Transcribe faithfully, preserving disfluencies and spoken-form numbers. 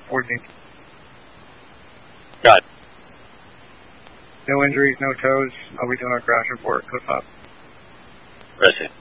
fourteen. Got it. No injuries, no tows. I'll be doing a crash report. Cliff up. Roger.